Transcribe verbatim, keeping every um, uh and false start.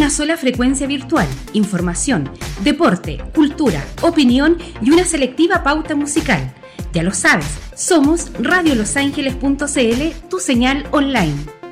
Una sola frecuencia virtual, información, deporte, cultura, opinión y una selectiva pauta musical. Ya lo sabes, somos radio los ángeles punto c l, tu señal online.